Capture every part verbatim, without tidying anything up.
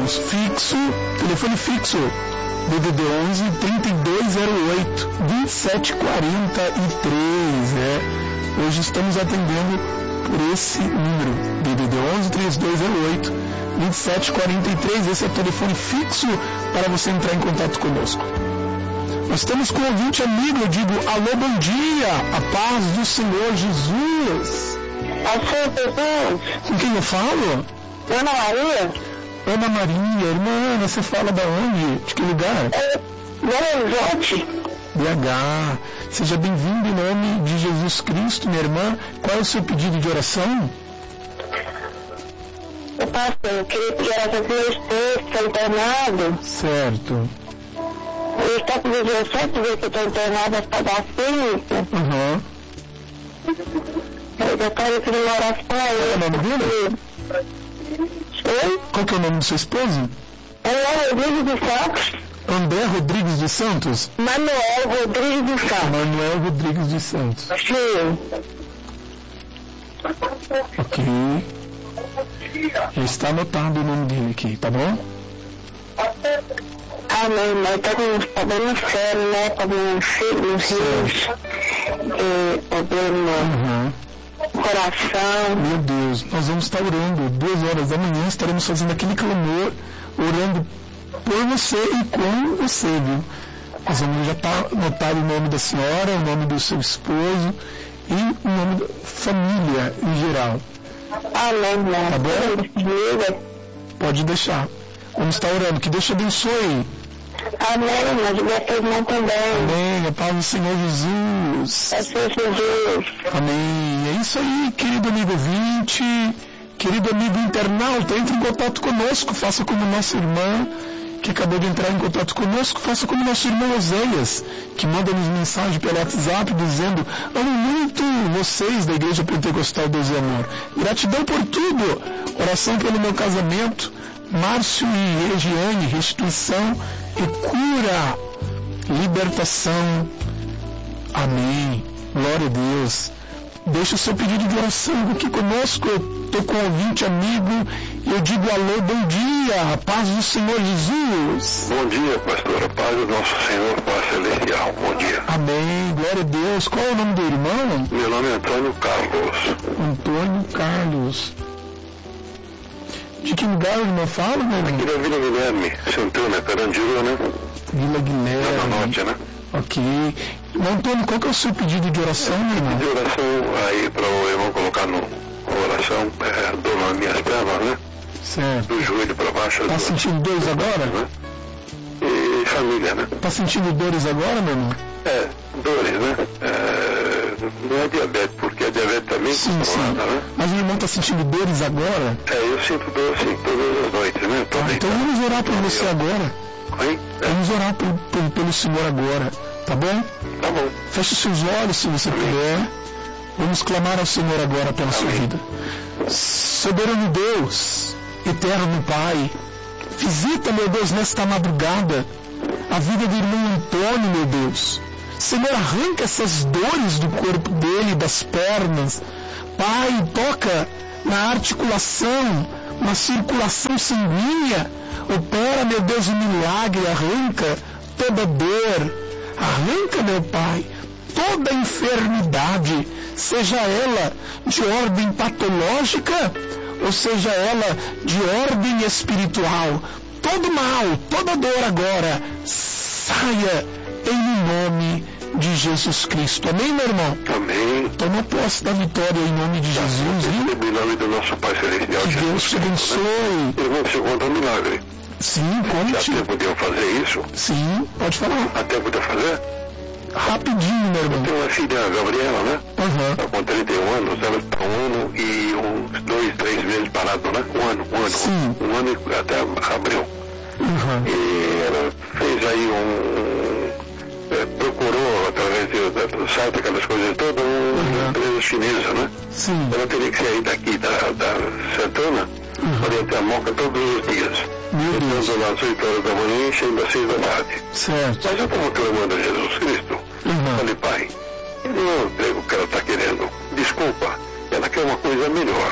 irmãos. Fixo, telefone fixo, D D D onze, trinta e dois zero oito, vinte e sete quarenta e três. É. Hoje estamos atendendo por esse número, D D D onze, trinta e dois zero oito, vinte e sete quarenta e três. Esse é o telefone fixo para você entrar em contato conosco. Nós estamos com um ouvinte amigo, eu digo, alô, bom dia, a paz do Senhor Jesus. Com quem eu falo? Ana Maria. Ana Maria, irmã Ana, você fala da onde? De que lugar? É, Belo Horizonte. B H. Seja bem-vindo em nome de Jesus Cristo, minha irmã. Qual é o seu pedido de oração? Eu passo, eu queria pedir oração para o meu esposo, que está internado. Certo. Ele está com dezessete vezes que eu estou internada para dar clínica. Uhum. Eu gostaria de uma oração para ele. Qual é o nome dele? Oi? Qual que é o nome do seu esposo? Manuel Rodrigues dos Santos. André Rodrigues dos Santos? Manuel Rodrigues dos Santos. Manuel Rodrigues dos Santos. Sim. Ok. Já está anotado o nome dele aqui, tá bom? Ah, meu irmão, está com uns problemas sérios, né? Problema nos rins, é, problema Uhum. no coração. Meu Deus, nós vamos estar orando. Duas horas da manhã estaremos fazendo aquele clamor, orando por você e com você, viu? Nós vamos já estar anotado o nome da senhora, o nome do seu esposo e o nome da família em geral. Amém, irmão. Tá bom? Pode deixar. Vamos estar orando. Que Deus te abençoe. Amém, mas eu gosto irmão também. Amém. A paz do Senhor Jesus. É Senhor Jesus. Amém. É isso aí, querido amigo ouvinte, querido amigo internauta. Entre em contato conosco. Faça como nossa irmã que acabou de entrar em contato conosco. Faça como nosso irmão Oséias, que manda-nos mensagem pelo WhatsApp dizendo: amo muito vocês da Igreja Pentecostal Deus e Amor. Gratidão por tudo. Oração pelo meu casamento. Márcio e Regiane, restituição e cura, libertação. Amém. Glória a Deus. Deixa o seu pedido de oração aqui conosco. Eu estou com um ouvinte amigo e eu digo alô, bom dia, a paz do Senhor Jesus. Bom dia, pastor, a paz do nosso Senhor, paz celestial. Bom dia. Amém. Glória a Deus. Qual é o nome do irmão? Meu nome é Antônio Carlos. Antônio Carlos. De que lugar o irmão fala, meu irmão? Aqui da Vila Guilherme, Santana, Carandiru, né? Vila Guilherme. Zona Norte, né? Ok. Antônio, qual que é o seu pedido de oração, meu irmão? De oração aí para o irmão colocar no oração, é, dor nas minhas pernas, né? Certo. Do joelho para baixo. Tá sentindo dores agora? Né? E família, né? Tá sentindo dores agora, meu irmão? É, dores, né? É, não é diabetes, porque a diabetes também sim, sim. Né? Mas o irmão tá sentindo dores agora? É, eu sinto dor assim, todas as noites, né? Ah, então vamos orar por você agora. Oi? É. Vamos orar por, por, pelo Senhor agora, tá bom? Tá bom. Feche seus olhos se você Amém. puder. Vamos clamar ao Senhor agora pela Amém. sua vida. Soberano Deus, eterno Pai, visita, meu Deus, nesta madrugada, a vida do irmão Antônio, meu Deus. Senhor, arranca essas dores do corpo dele, das pernas. Pai, toca na articulação, na circulação sanguínea. Opera, meu Deus, um milagre, arranca toda dor. Arranca, meu Pai, toda enfermidade, seja ela de ordem patológica ou seja ela de ordem espiritual. Todo mal, toda dor agora, saia em nome de Jesus Cristo. Amém, meu irmão? Amém. Toma posse da vitória em nome de Jesus, viu? Em nome do nosso Pai Celestial. Que Deus te abençoe. Irmão, você conta um milagre. Sim, conte. Há tempo de eu fazer isso? Sim, pode falar. Há tempo de eu fazer? Rapidinho, meu irmão. Eu tenho uma filha, a Gabriela, né? Uhum. Ela com trinta e um anos, ela está um ano e uns dois, três meses parado, né? Um ano, um ano. Sim. Um ano e até abril. Uhum. E ela fez aí um... É, procurou, através do, do site, aquelas coisas todas, uma uhum. empresa chinesa, né? Sim. Ela teria que sair daqui da, da Santana uhum. para ir até a Moca todos os dias. Meu Deus. Entrando lá às oito horas da manhã e chegando às seis da tarde. Certo. Mas eu estava clamando a Jesus Cristo. Uhum. Falei, Pai, não é o emprego que ela está querendo. Desculpa, ela quer uma coisa melhor.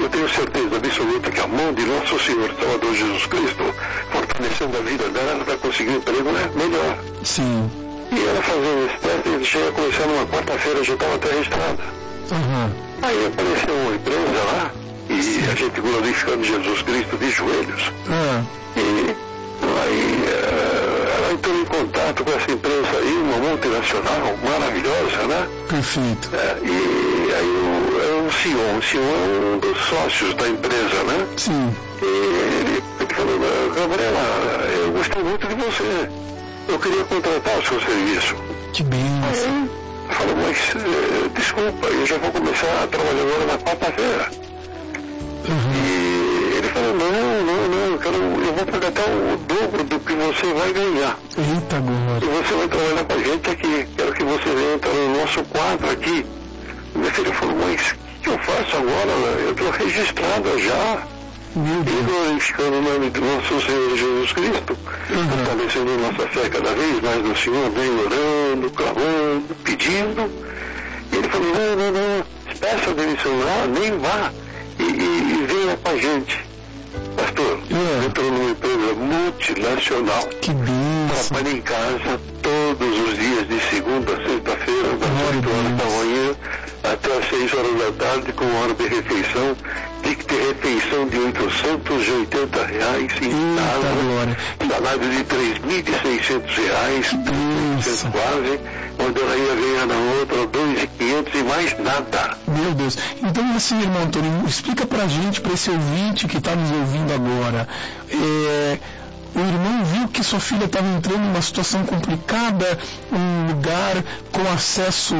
eu tenho certeza absoluta que a mão de nosso Senhor Salvador Jesus Cristo, fortalecendo a vida dela, ela vai conseguir um emprego, né, melhor. Sim. E ela fazendo esse teste, ele chega a começar numa quarta-feira, já estava até registrada. Uhum. Aí apareceu uma empresa lá, e Sim. a gente glorificando Jesus Cristo de joelhos. Uhum. E aí ela entrou em contato com essa empresa aí, uma multinacional maravilhosa, né? Perfeito. É, e aí o, é o Sion, o Sion é um dos sócios da empresa, né? Sim. E ele, ele falou, Gabriela, eu gostei muito de você. Eu queria contratar o seu serviço. Que benção. Aí eu falei, mas eh, desculpa, eu já vou começar a trabalhar agora na quarta-feira. Uhum. E ele falou, não, não, não, eu, quero, eu vou pagar até o dobro do que você vai ganhar. Eita, agora. E você vai trabalhar com a gente aqui. Quero que você venha entrar no nosso quadro aqui. Minha filha falou, mas o que eu faço agora? Eu estou registrada já. Meu Deus. E glorificando o nome do nosso Senhor Jesus Cristo, uhum. fortalecendo nossa fé cada vez mais no Senhor, vem orando, clamando, pedindo. E ele falou, não, não, não, peça a demissão lá, nem vá. E, e, e venha com a gente. Pastor, yeah. entrou numa empresa multinacional. Que benção. Trabalha em casa todos os dias, de segunda a sexta-feira, das oito horas da manhã até as seis horas da tarde, com hora de refeição. Tem que ter refeição de oitocentos e oitenta reais em casa, salário de três mil e seiscentos reais, Isso. quase, onde ela ia ganhar na outra dois mil e quinhentos e mais nada. Meu Deus. Então, assim, irmão Antônio, explica pra gente, pra esse ouvinte que está nos ouvindo agora, é... o irmão viu que sua filha estava entrando numa situação complicada, um lugar com acesso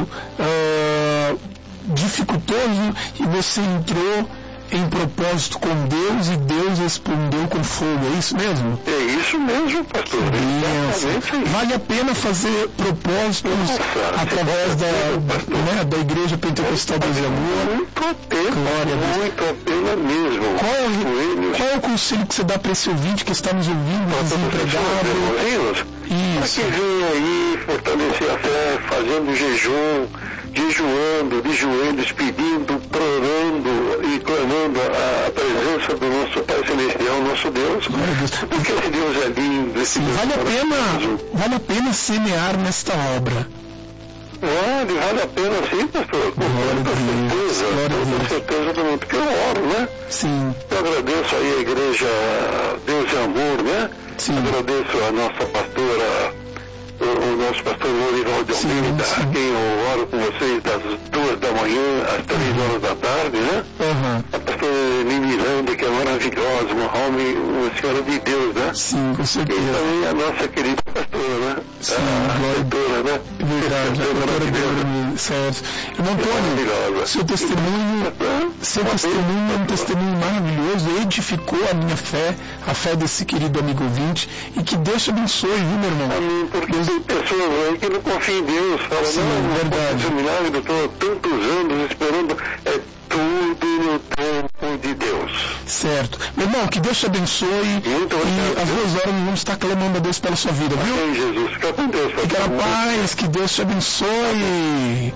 uh, dificultoso, e você entrou em propósito com Deus e Deus respondeu com fogo. É isso mesmo? É isso mesmo, pastor. Exatamente. Vale a pena fazer propósitos Nossa, através da, né, da Igreja Pentecostal do Amor. Muito a pena, muito a pena mesmo. Qual, é, qual é o conselho que você dá para esse ouvinte que está nos ouvindo, desempregado? Isso. Para que venha aí fortalecer a fé, fazendo jejum, jejuando, de joelhos, pedindo, orando e clamando a, a presença do nosso Pai Celestial, nosso Deus. Porque esse Deus é lindo. Esse Sim, Deus vale, é a pena, vale a pena semear nesta obra. Vale, vale a pena sim, pastor. Com toda certeza, com certeza também, porque eu oro, né? Sim. Eu agradeço aí a igreja Deus é Amor, né? Sim. Agradeço a nossa pastora, o, o nosso pastor Lorival de Almeida, a quem eu oro com vocês das duas da manhã às três horas da tarde, né? Uhum. A pastora Nini Miranda, que é maravilhosa, uma homem, uma senhora de Deus, né? Sim, com certeza. E também a nossa querida pastora, né? Sim, a doutora, né? Verdade, a doutora Débora Sérgio. Irmão Antônio, seu testemunho, seu testemunho é um testemunho maravilhoso, edificou a minha fé, a fé desse querido amigo ouvinte, e que Deus te abençoe, viu, meu irmão? Amém, porque Deus... tem pessoas aí que não confiam em Deus, falam, Sim, não, verdade. Esse milagre, eu estou tantos anos esperando, é tudo no tempo de Deus. Certo. Meu irmão, que Deus te abençoe. Muito e às duas horas nós vamos estar clamando a Deus pela sua vida, viu? Amém, Jesus. Fica com Deus. Fica na paz, que Deus te abençoe.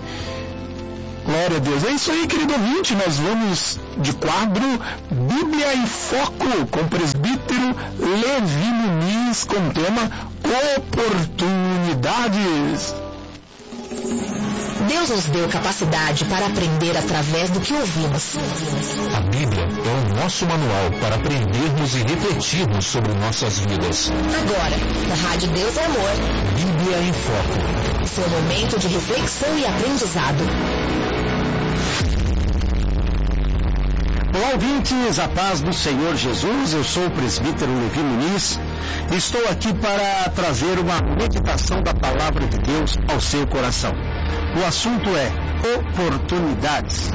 Glória a Deus. É isso aí, querido ouvinte. Nós vamos de quadro Bíblia em Foco com o presbítero Levi Muniz com o tema Oportunidades. Deus nos deu capacidade para aprender através do que ouvimos. A Bíblia é o nosso manual para aprendermos e refletirmos sobre nossas vidas. Agora, na Rádio Deus é Amor. Bíblia em Foco. Seu momento de reflexão e aprendizado. Olá, ouvintes, a paz do Senhor Jesus. Eu sou o presbítero Levi Muniz. Estou aqui para trazer uma meditação da palavra de Deus ao seu coração. O assunto é oportunidades.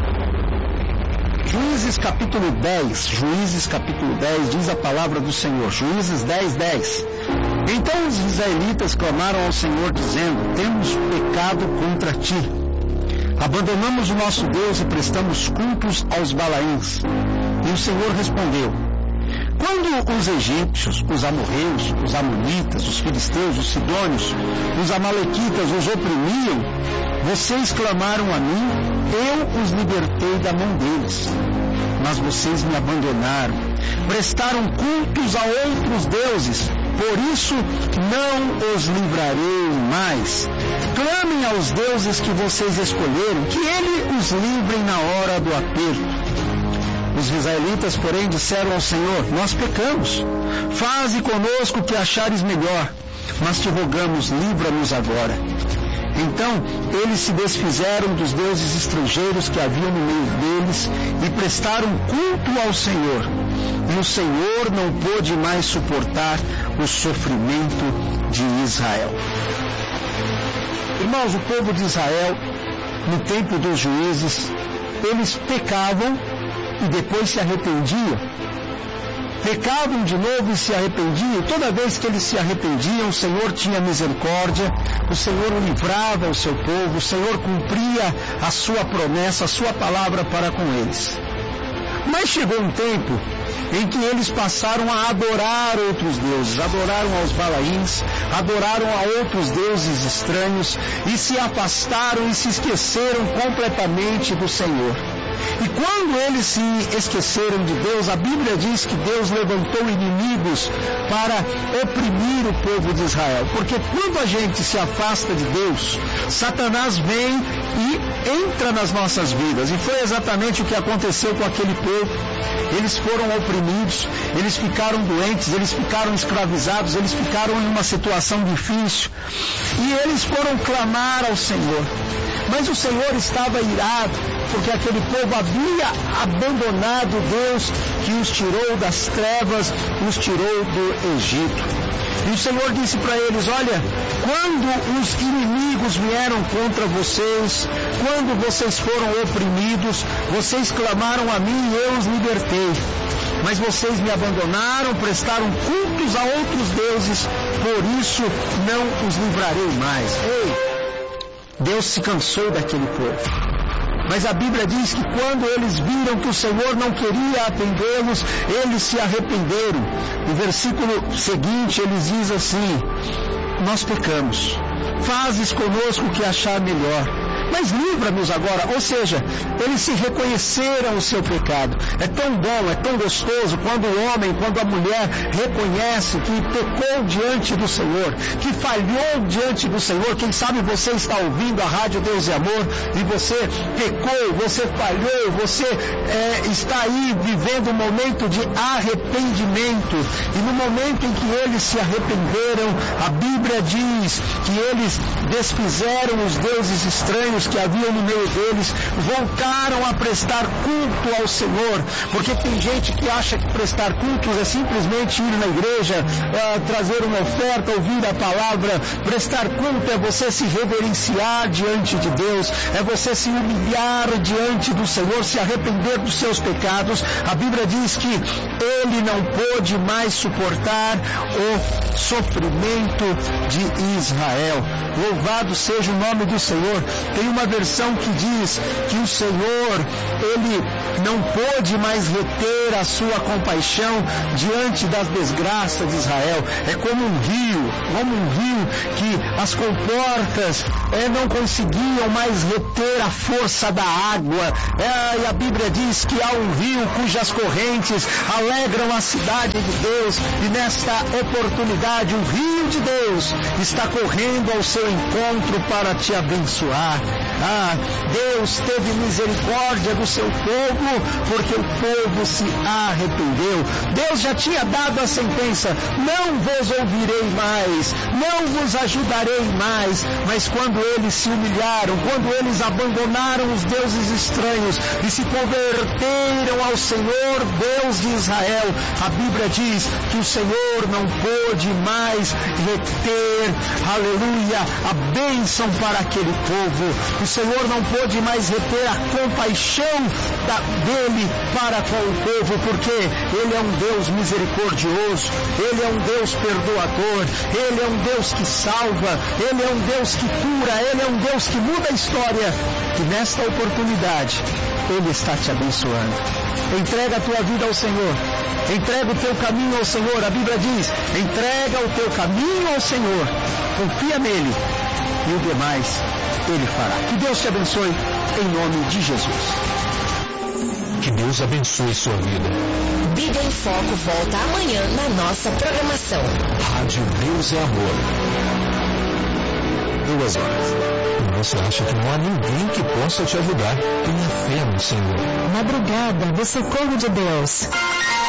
Juízes capítulo dez, Juízes capítulo dez, diz a palavra do Senhor, Juízes dez, dez. Então os israelitas clamaram ao Senhor dizendo, temos pecado contra ti. Abandonamos o nosso Deus e prestamos cultos aos Balaíns. E o Senhor respondeu, quando os egípcios, os amorreus, os amonitas, os filisteus, os sidônios, os amalequitas os oprimiam, vocês clamaram a mim, eu os libertei da mão deles. mas vocês me abandonaram. Prestaram cultos a outros deuses, por isso não os livrarei mais. Clamem aos deuses que vocês escolheram, que ele os livre na hora do aperto. Os israelitas, porém, disseram ao Senhor: nós pecamos. Faze conosco o que achares melhor, mas te rogamos, livra-nos agora. Então eles se desfizeram dos deuses estrangeiros que haviam no meio deles e prestaram culto ao Senhor. E o Senhor não pôde mais suportar o sofrimento de Israel. Irmãos, o povo de Israel, no tempo dos juízes, eles pecavam e depois se arrependiam. Pecavam de novo e se arrependiam. Toda vez que eles se arrependiam, o Senhor tinha misericórdia, o Senhor livrava o seu povo, o Senhor cumpria a sua promessa, a sua palavra para com eles. Mas chegou um tempo em que eles passaram a adorar outros deuses, adoraram aos Balaíns, adoraram a outros deuses estranhos e se afastaram e se esqueceram completamente do Senhor. E quando eles se esqueceram de Deus, a Bíblia diz que Deus levantou inimigos para oprimir o povo de Israel. Porque quando a gente se afasta de Deus, Satanás vem e entra nas nossas vidas. E foi exatamente o que aconteceu com aquele povo. Eles foram oprimidos, eles ficaram doentes, eles ficaram escravizados, eles ficaram em uma situação difícil. E eles foram clamar ao Senhor. Mas o Senhor estava irado, porque aquele povo havia abandonado Deus, que os tirou das trevas, os tirou do Egito. E o Senhor disse para eles: olha, quando os inimigos vieram contra vocês, quando vocês foram oprimidos, vocês clamaram a mim e eu os libertei. Mas vocês me abandonaram, prestaram cultos a outros deuses, por isso não os livrarei mais. Ei! Deus se cansou daquele povo. Mas a Bíblia diz que quando eles viram que o Senhor não queria atendê-los, eles se arrependeram. No versículo seguinte, eles dizem assim: nós pecamos, fazes conosco o que achar melhor, mas livra-nos agora. Ou seja, eles se reconheceram o seu pecado. É tão bom, é tão gostoso quando o homem, quando a mulher reconhece que pecou diante do Senhor, que falhou diante do Senhor. Quem sabe você está ouvindo a Rádio Deus e Amor e você pecou, você falhou, você é, está aí vivendo um momento de arrependimento. E no momento em que eles se arrependeram, a Bíblia diz que eles desfizeram os deuses estranhos que haviam no meio deles, voltaram a prestar culto ao Senhor. Porque tem gente que acha que prestar cultos é simplesmente ir na igreja, uh, trazer uma oferta, ouvir a palavra. Prestar culto é você se reverenciar diante de Deus, é você se humilhar diante do Senhor, se arrepender dos seus pecados. A Bíblia diz que ele não pôde mais suportar o sofrimento de Israel. Louvado seja o nome do Senhor. Tem uma versão que diz que o Senhor, ele não pôde mais reter a sua compaixão diante das desgraças de Israel. É como um rio, como um rio que as comportas é, não conseguiam mais reter a força da água. É, e a Bíblia diz que há um rio cujas correntes alegram a cidade de Deus, e nesta oportunidade o rio de Deus está correndo ao seu encontro para te abençoar. Ah, Deus teve misericórdia do seu povo, porque o povo se arrependeu. Deus já tinha dado a sentença: não vos ouvirei mais, não vos ajudarei mais. Mas quando eles se humilharam, quando eles abandonaram os deuses estranhos e se converteram ao Senhor, Deus de Israel, a Bíblia diz que o Senhor não pôde mais reter, aleluia, a bênção para aquele povo. O Senhor não pôde mais reter a compaixão da, dele para com o povo, porque ele é um Deus misericordioso, ele é um Deus perdoador, ele é um Deus que salva, ele é um Deus que cura, ele é um Deus que muda a história. E nesta oportunidade ele está te abençoando. Entrega a tua vida ao Senhor, entrega o teu caminho ao Senhor. A Bíblia diz: entrega o teu caminho ao Senhor, confia nele e o demais ele fará. Que Deus te abençoe em nome de Jesus. Que Deus abençoe sua vida. Bíblia em Foco volta amanhã na nossa programação. Rádio Deus é Amor. Duas horas. Você acha que não há ninguém que possa te ajudar? Tenha fé no Senhor. Madrugada do Socorro de Deus.